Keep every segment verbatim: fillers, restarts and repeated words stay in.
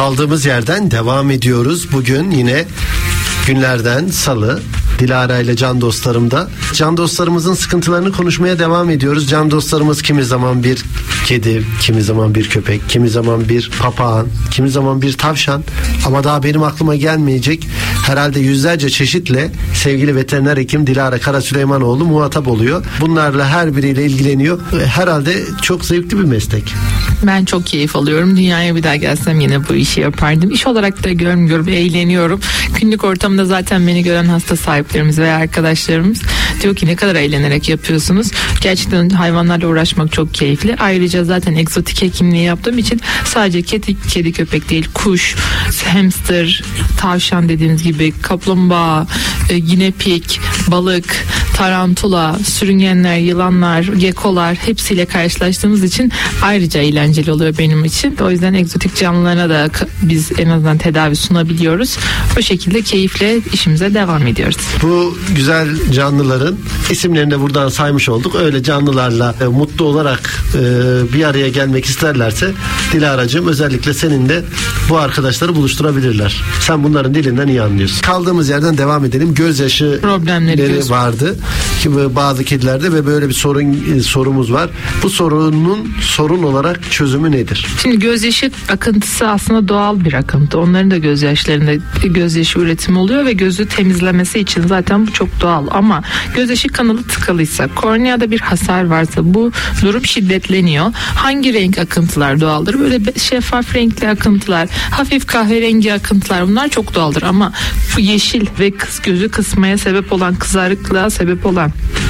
Kaldığımız yerden devam ediyoruz. Bugün yine günlerden salı. Dilara ile can dostlarımda. Can dostlarımızın sıkıntılarını konuşmaya devam ediyoruz. Can dostlarımız kimi zaman bir kedi, kimi zaman bir köpek, kimi zaman bir papağan, kimi zaman bir tavşan. Ama daha benim aklıma gelmeyecek herhalde yüzlerce çeşitle sevgili veteriner hekim Dilara Karasüleymanoğlu muhatap oluyor. Bunlarla her biriyle ilgileniyor. Herhalde çok zevkli bir meslek. Ben çok keyif alıyorum. Dünyaya bir daha gelsem yine bu işi yapardım. İş olarak da görmüyorum, eğleniyorum. Günlük ortamda zaten beni gören hasta sahiplerimiz veya arkadaşlarımız diyor ki ne kadar eğlenerek yapıyorsunuz. Gerçekten hayvanlarla uğraşmak çok keyifli. Ayrıca zaten egzotik hekimliği yaptığım için sadece kedi, kedi köpek değil, kuş, hamster, tavşan dediğiniz gibi, kaplumbağa, ginepik, balık, tarantula, sürüngenler, yılanlar, gekolar hepsiyle karşılaştığımız için ayrıca eğlenceli oluyor benim için. O yüzden egzotik canlılara da biz en azından tedavi sunabiliyoruz. O şekilde keyifle işimize devam ediyoruz. Bu güzel canlıların isimlerini de buradan saymış olduk. Öyle canlılarla e, mutlu olarak e, bir araya gelmek isterlerse Dilara'cığım özellikle seninle bu arkadaşları buluşturabilirler. Sen bunların dilinden iyi anlıyorsun. Kaldığımız yerden devam edelim. Gözyaşı problemleri göz... vardı. Ki bazı kedilerde ve böyle bir sorun e, sorumuz var. Bu sorunun sorun olarak çözümü nedir? Şimdi gözyaşı akıntısı aslında doğal bir akıntı. Onların da gözyaşlarında gözyaşı üretimi oluyor ve gözü temizlemesi için zaten bu çok doğal. Ama gözyaşı kanalı tıkalıysa, korneada bir hasar varsa bu durum şiddetleniyor. Hangi renk akıntılar doğaldır? Böyle şeffaf renkli akıntılar, hafif kahverengi akıntılar, bunlar çok doğaldır. Ama bu yeşil ve kız gözü kısmaya sebep olan, kızarıklığa sebep olan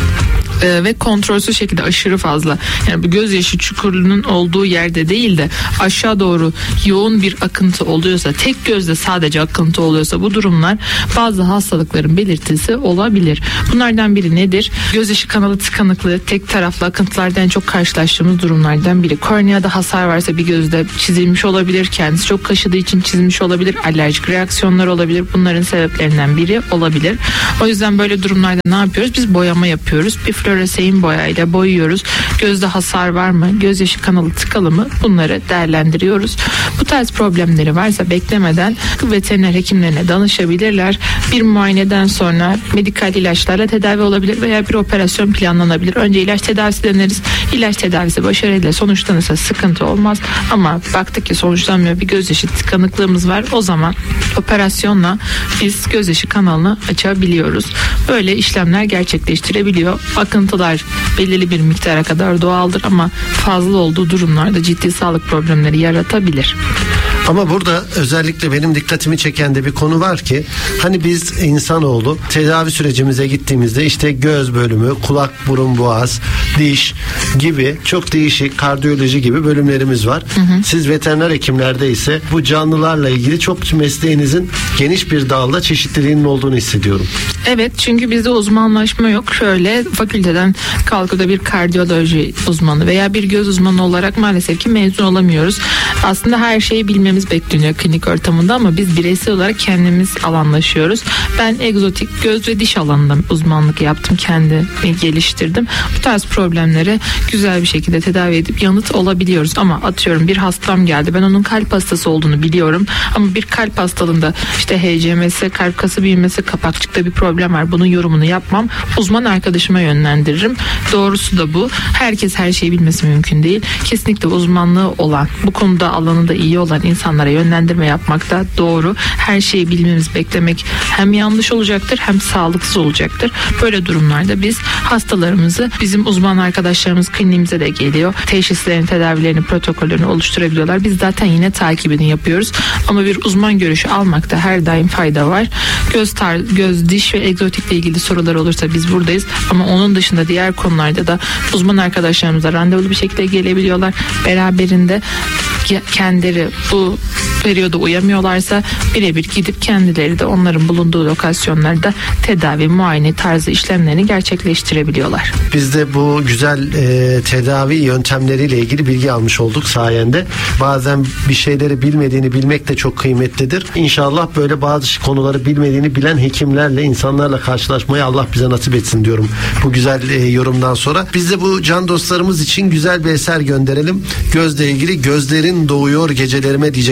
Ee, ve kontrolsüz şekilde aşırı fazla, yani bu gözyaşı çukurunun olduğu yerde değil de aşağı doğru yoğun bir akıntı oluyorsa, tek gözde sadece akıntı oluyorsa, bu durumlar bazı hastalıkların belirtisi olabilir. Bunlardan biri nedir? Gözyaşı kanalı tıkanıklığı tek taraflı akıntılardan en çok karşılaştığımız durumlardan biri. Korneada hasar varsa bir gözde çizilmiş olabilir, kendisi çok kaşıdığı için çizmiş olabilir, alerjik reaksiyonlar olabilir, bunların sebeplerinden biri olabilir. O yüzden böyle durumlarda ne yapıyoruz? Biz boyama yapıyoruz. Bir floresein boyayla boyuyoruz. Gözde hasar var mı? Gözyaşı kanalı tıkalı mı? Bunları değerlendiriyoruz. Bu tarz problemleri varsa beklemeden veteriner hekimlerine danışabilirler. Bir muayeneden sonra medikal ilaçlarla tedavi olabilir veya bir operasyon planlanabilir. Önce ilaç tedavisi deneriz. İlaç tedavisi başarıyla sonuçlanırsa sıkıntı olmaz. Ama baktık ki sonuçlanmıyor, bir gözyaşı tıkanıklığımız var. O zaman operasyonla biz gözyaşı kanalını açabiliyoruz. Böyle işlemler gerçekleştirebiliyor. Akıntılar belirli bir miktara kadar doğaldır ama fazla olduğu durumlarda ciddi sağlık problemleri yaratabilir. Ama burada özellikle benim dikkatimi çeken de bir konu var ki, hani biz insanoğlu tedavi sürecimize gittiğimizde işte göz bölümü, kulak, burun, boğaz, diş gibi çok değişik, kardiyoloji gibi bölümlerimiz var. Hı hı. Siz veteriner hekimlerde ise bu canlılarla ilgili çok mesleğinizin geniş bir dalda çeşitliliğinin olduğunu hissediyorum. Evet, çünkü bizde uzmanlaşma yok. Şöyle fakülteden kalkıp da bir kardiyoloji uzmanı veya bir göz uzmanı olarak maalesef ki mezun olamıyoruz. Aslında her şeyi bilmemiz bekleniyor klinik ortamında ama biz bireysel olarak kendimiz alanlaşıyoruz. Ben egzotik göz ve diş alanında uzmanlık yaptım, kendimi geliştirdim. Bu tarz problemleri güzel bir şekilde tedavi edip yanıt olabiliyoruz. Ama atıyorum bir hastam geldi, ben onun kalp hastası olduğunu biliyorum ama bir kalp hastalığında işte H C M'si, kalp kası büyümesi, kapakçıkta bir problem var, bunun yorumunu yapmam, uzman arkadaşıma yönlendiririm. Doğrusu da bu. Herkes her şeyi bilmesi mümkün değil. Kesinlikle uzmanlığı olan, bu konuda alanında iyi olan insanlara yönlendirme yapmak da doğru. Her şeyi bilmemiz, beklemek hem yanlış olacaktır hem sağlıksız olacaktır. Böyle durumlarda biz hastalarımızı, bizim uzman arkadaşlarımız kliniğimize de geliyor. Teşhislerini, tedavilerini, protokollerini oluşturabiliyorlar. Biz zaten yine takibini yapıyoruz. Ama bir uzman görüşü almakta her daim fayda var. Göz, tar göz, diş ve egzotikle ilgili sorular olursa biz buradayız. Ama onun dışında diğer konularda da uzman arkadaşlarımızla randevulu bir şekilde gelebiliyorlar. Beraberinde kendileri bu periyoda uyamıyorlarsa birebir gidip kendileri de onların bulunduğu lokasyonlarda tedavi, muayene tarzı işlemlerini gerçekleştirebiliyorlar. Biz de bu güzel e, tedavi yöntemleriyle ilgili bilgi almış olduk sayende. Bazen bir şeyleri bilmediğini bilmek de çok kıymetlidir. İnşallah böyle bazı konuları bilmediğini bilen hekimlerle, insanlarla karşılaşmayı Allah bize nasip etsin diyorum bu güzel e, yorumdan sonra. Biz de bu can dostlarımız için güzel bir eser gönderelim. Gözle ilgili Gözlerin Doğuyor Gecelerime diyecek Resul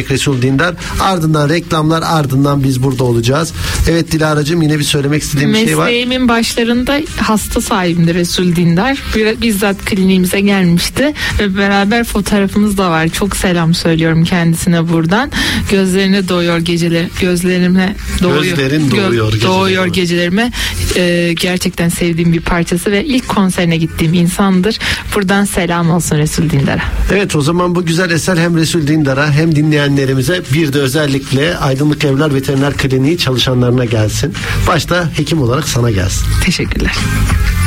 Dindar. Ardından reklamlar, ardından biz burada olacağız. Evet Dilara'cığım, yine bir söylemek istediğim bir şey var. Mesleğimin başlarında hasta sahibimdi Resul Dindar. Bizzat kliniğimize gelmişti ve beraber fotoğrafımız da var. Çok selam söylüyorum kendisine buradan. Gözlerine doğuyor geceler, gözlerime doğuyor. Gözlerin doğuyor gö- gecelerime. Doğuyor gecelerime. Ee, gerçekten sevdiğim bir parçası ve ilk konserine gittiğim insandır. Buradan selam olsun Resul Dindar'a. Evet, o zaman bu güzel eser hem Resul Dindar'a hem dinleyenlerimize, bir de özellikle Aydınlık Evler Veteriner Kliniği çalışanlarına gelsin. Başta hekim olarak sana gelsin. Teşekkürler.